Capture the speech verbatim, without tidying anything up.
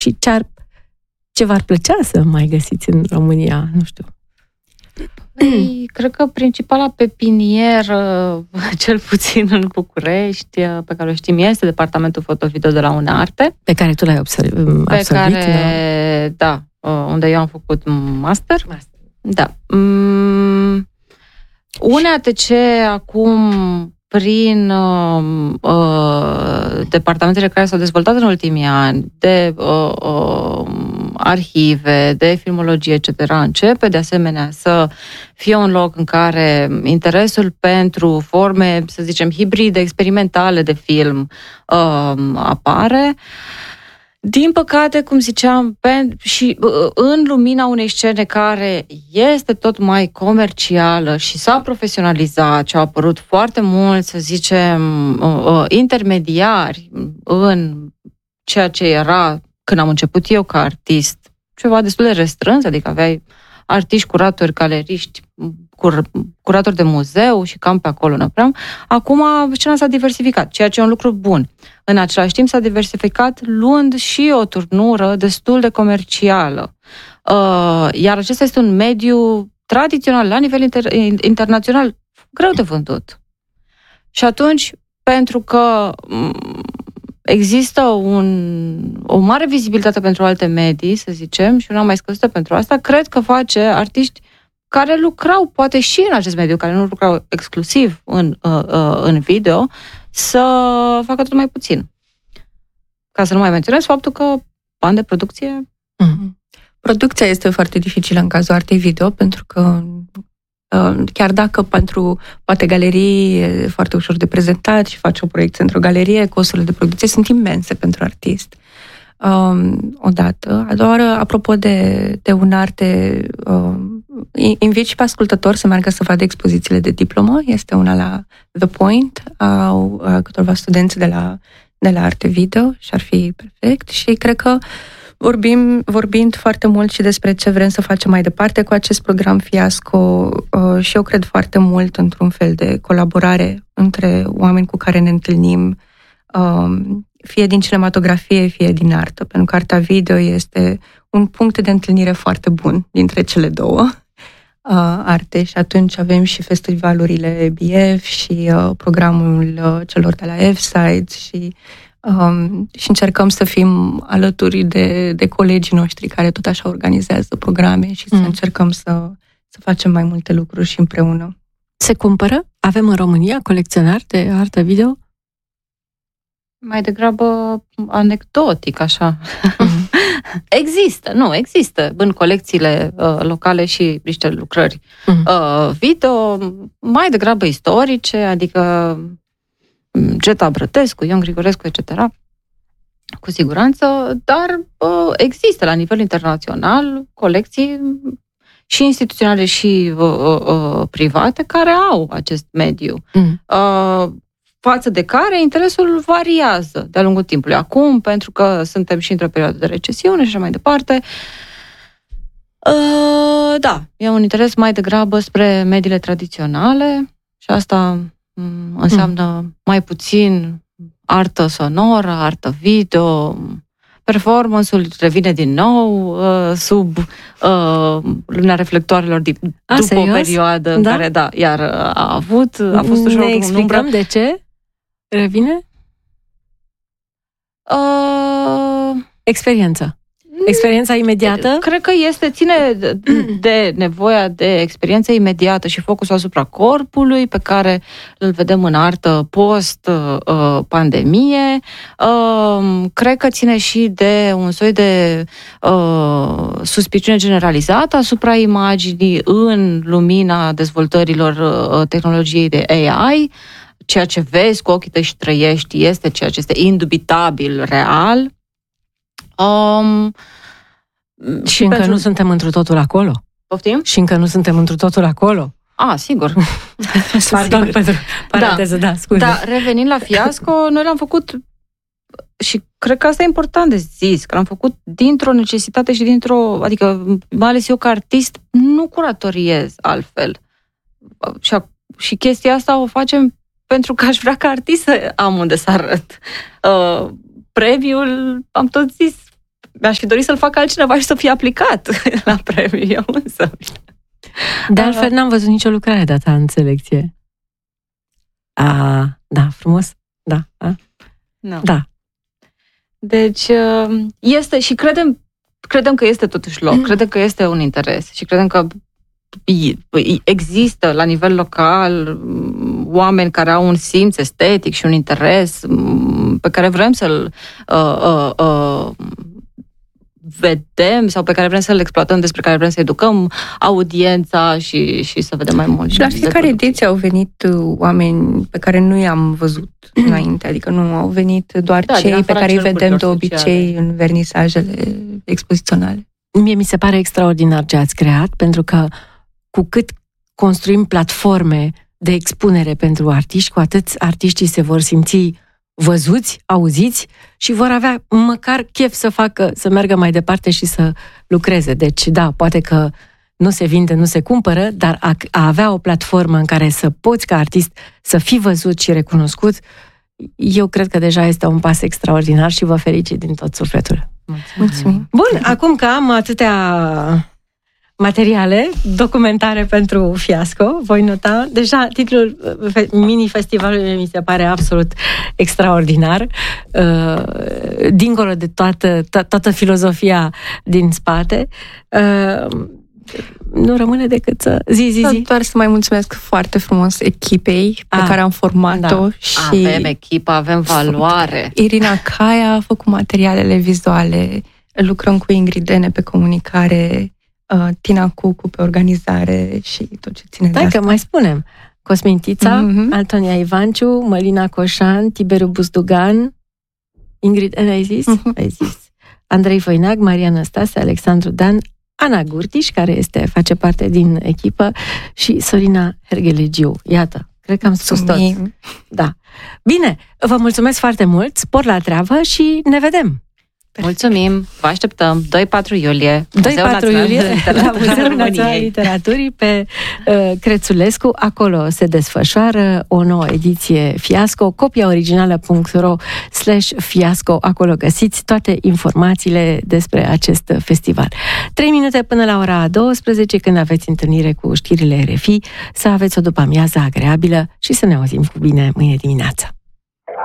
Și ce-ar, ce v-ar plăcea să mai găsiți în România? Nu știu. Ei, cred că principala pepinieră, cel puțin în București, pe care o știm, este Departamentul Foto-Video de la Unearte. Pe care tu l-ai observ, pe absolvit? Care, da, unde eu am făcut master. master. Da. Um, U N A T C acum, prin uh, uh, departamentele care s-au dezvoltat în ultimii ani, de uh, uh, arhive, de filmologie, et cetera, începe de asemenea să fie un loc în care interesul pentru forme, să zicem, hibride, experimentale de film uh, apare. Din păcate, cum ziceam, pe, și în lumina unei scene care este tot mai comercială și s-a profesionalizat și au apărut foarte mulți, să zicem, intermediari în ceea ce era când am început eu ca artist, ceva destul de restrâns, adică aveai artiști, curatori, galeriști, cur, curatori de muzeu și cam pe acolo năpream. Acum scena s-a diversificat, ceea ce e un lucru bun. În același timp s-a diversificat luând și o turnură destul de comercială. Uh, iar acesta este un mediu tradițional, la nivel inter- internațional, greu de vândut. Și atunci, pentru că există un, o mare vizibilitate pentru alte medii, să zicem, și una mai scăzută pentru asta, cred că face artiști care lucrau poate și în acest mediu, care nu lucrau exclusiv în, uh, uh, în video, să facă tot mai puțin. Ca să nu mai menționez faptul că bani de producție... Mm-hmm. Producția este foarte dificilă în cazul artei video, pentru că chiar dacă pentru poate galerii e foarte ușor de prezentat și faci o proiecție într-o galerie, costurile de producție sunt imense pentru artist. Um, odată. A doua oară, apropo de, de Unearte, um, invit și pe ascultători să meargă să vadă expozițiile de diplomă. Este una la The Point, au câteva studenți de la, de la Arte Video și ar fi perfect. Și cred că Vorbim, vorbind foarte mult și despre ce vrem să facem mai departe cu acest program Fiasco, uh, și eu cred foarte mult într-un fel de colaborare între oameni cu care ne întâlnim, uh, fie din cinematografie, fie din artă, pentru că arta video este un punct de întâlnire foarte bun dintre cele două uh, arte și atunci avem și festivalurile B F și uh, programul uh, celor de la F-Sides și Um, și încercăm să fim alături de, de colegii noștri care tot așa organizează programe și să mm. încercăm să, să facem mai multe lucruri și împreună. Se cumpără? Avem în România colecționari de artă video? Mai degrabă anecdotic, așa. Mm. Există, nu, există în colecțiile uh, locale și niște lucrări mm. uh, video, mai degrabă istorice, adică Geta Brătescu, Ion Grigorescu, et cetera. Cu siguranță, dar uh, există la nivel internațional colecții și instituționale și uh, uh, private care au acest mediu. Mm. Uh, față de care interesul variază de-a lungul timpului. Acum, pentru că suntem și într-o perioadă de recesiune și așa mai departe, uh, da, e un interes mai degrabă spre mediile tradiționale și asta înseamnă mm. mai puțin artă sonoră, artă video, performance-ul revine din nou uh, sub uh, lumina reflectoarelor dip, a, după serios? O perioadă da? În care, da, iar a avut, a fost ușor ne explicăm de ce revine? Uh, Experiență. Experiența imediată? Cred că este, ține de nevoia de experiență imediată și focusul asupra corpului, pe care îl vedem în artă post-pandemie. Cred că ține și de un soi de suspiciune generalizată asupra imaginii în lumina dezvoltărilor tehnologiei de A I. Ceea ce vezi cu ochii tăi și trăiești este ceea ce este indubitabil real. Um, și, și încă pentru... nu suntem întru totul acolo. Poftim? Și încă nu suntem întru totul acolo. Ah, sigur. Pardon pentru paranteză, da, da, scuze. Da, revenind la Fiasco, noi l-am făcut și cred că asta e important de zis, că l-am făcut dintr-o necesitate și dintr-o, adică mai ales eu ca artist nu curatoriez altfel. Și, și chestia asta o facem pentru că aș vrea ca artist să am unde să arăt. Uh, Premiul, am tot zis, mi-aș fi dorit să-l facă altcineva și să fie aplicat la premiu, eu însă. De altfel, n-am văzut nicio lucrare de-a ta în selecție. A, da, frumos. Da. A? No. Da. Deci, este și credem, credem că este totuși loc, credem că este un interes și credem că există la nivel local oameni care au un simț estetic și un interes pe care vrem să-l uh, uh, uh, vedem sau pe care vrem să-l exploatăm, despre care vrem să educăm audiența și, și să vedem mai mult. Și la fiecare ediție au venit oameni pe care nu i-am văzut înainte, adică nu au venit doar da, cei pe care îi vedem de obicei sociale. În vernisajele expoziționale. Mie mi se pare extraordinar ce ați creat, pentru că cu cât construim platforme de expunere pentru artiști, cu atât artiștii se vor simți văzuți, auziți și vor avea măcar chef să facă, să meargă mai departe și să lucreze. Deci, da, poate că nu se vinde, nu se cumpără, dar a, a avea o platformă în care să poți ca artist să fii văzut și recunoscut, eu cred că deja este un pas extraordinar și vă felicit din tot sufletul. Mulțumim. Bun, acum că am atâtea materiale, documentare pentru Fiasco, voi nota. Deja titlul mini-festivalului mi se pare absolut extraordinar, uh, dincolo de toată, to- toată filozofia din spate. Uh, nu rămâne decât să... Zi, zi, zi. Doar să mai mulțumesc foarte frumos echipei pe ah, care am format-o. Da. Și avem echipă, avem valoare. Irina Caia a făcut materialele vizuale, lucrăm cu Ingrid Dene pe comunicare, Tina Cucu pe organizare și tot ce ține Dai de asta. că mai spunem. Cosmin Tița, Mm-hmm. Antonia Ivanciu, Mălina Coșan, Tiberiu Buzdugan, Ingrid, ai zis? Mm-hmm. Ai zis. Andrei Voinac, Maria Năstase, Alexandru Dan, Ana Gurtiș, care este, face parte din echipă, și Sorina Hergelegiu. Iată, cred că am spus tot. Da. Bine, vă mulțumesc foarte mult, spor la treabă și ne vedem! Mulțumim, vă așteptăm, doi patru iulie, doi patru iulie la Muzeul Național al Literaturii pe uh, Crețulescu. Acolo se desfășoară o nouă ediție Fiasco, copia originală punct ro slash fiasco. Acolo găsiți toate informațiile despre acest festival. Trei minute până la ora douăsprezece, când aveți întâlnire cu știrile R F I. Să aveți o după-amiază agreabilă și să ne auzim cu bine mâine dimineață.